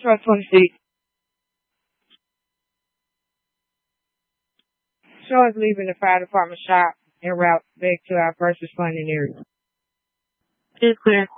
truck 26. Show us leaving the fire department shop en route back to our first responding area. It's clear.